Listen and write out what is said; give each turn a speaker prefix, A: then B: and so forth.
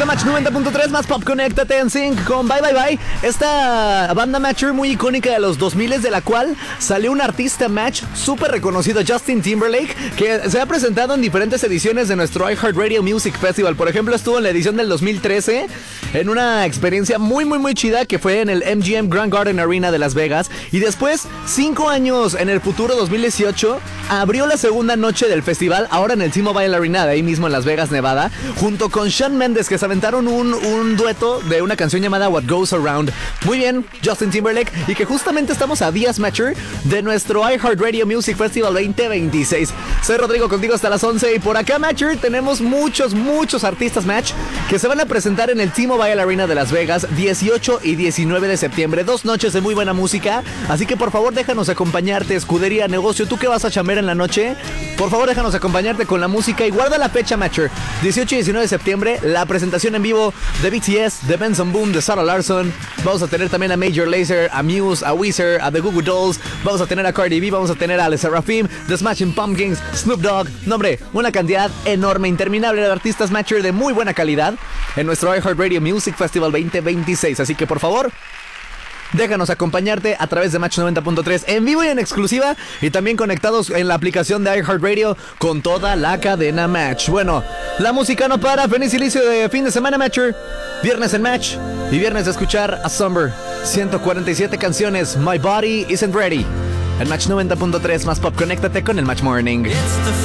A: Match 90.3 más Pop, conéctate en sync con Bye Bye Bye. Esta banda Matcher muy icónica de los 2000, de la cual salió un artista Match súper reconocido, Justin Timberlake, que se ha presentado en diferentes ediciones de nuestro iHeartRadio Music Festival. Por ejemplo, estuvo en la edición del 2013 en una experiencia muy chida que fue en el MGM Grand Garden Arena de Las Vegas. Y después, 5 años en el futuro 2018, abrió la segunda noche del festival, ahora en el T-Mobile Arena de ahí mismo en Las Vegas, Nevada, junto con Shawn Mendes, que se aventaron un dueto de una canción llamada What Goes Around. Muy bien, Justin Timberlake, y que justamente estamos a días, Matcher, de nuestro iHeartRadio Music Festival 2026. Soy Rodrigo, contigo hasta las 11, y por acá, Matcher, tenemos muchos artistas Match que se van a presentar en el T-Mobile Arena de Las Vegas 18 y 19 de septiembre. 2 noches de muy buena música, así que por favor déjanos acompañarte, escudería, negocio, tú que vas a chambear en la noche, por favor déjanos acompañarte con la música y guarda la fecha, Matcher. 18 y 19 de septiembre, la presentación en vivo de BTS, de Benson Boone, de Sarah Larson. Vamos a tener también a Major Lazer, a Muse, a Weezer, a The Goo Goo Dolls. Vamos a tener a Cardi B, vamos a tener a Le Seraphim, The Smashing Pumpkins, Snoop Dogg. No, hombre, una cantidad enorme, interminable de artistas Matcher de muy buena calidad en nuestro iHeartRadio Music Festival 2026. Así que por favor, déjanos acompañarte a través de Match 90.3 en vivo y en exclusiva, y también conectados en la aplicación de iHeartRadio con toda la cadena Match. Bueno, la música no para. Feliz inicio de fin de semana, Matcher. Viernes en Match y viernes de escuchar a Summer. 147 canciones, My Body Isn't Ready. En Match 90.3 más Pop, conéctate con el Match Morning.